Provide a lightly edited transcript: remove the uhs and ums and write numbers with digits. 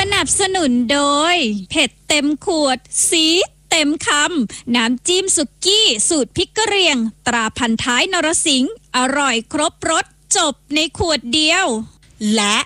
นับสนุนโดยเผ็ดเต็มขวดซีดเต็มคำน้ำจิ้มสุกี้สูตรพริกกะเหรี่ยงตราพันท้ายนรสิงห์อร่อยครบรสจบในขวดเดียวและ